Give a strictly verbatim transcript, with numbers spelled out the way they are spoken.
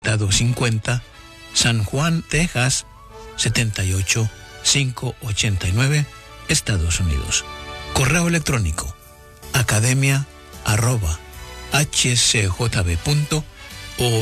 Estado cincuenta, San Juan, Texas setenta y ocho mil quinientos ochenta y nueve, Estados Unidos. Correo electrónico academia arroba h c j b punto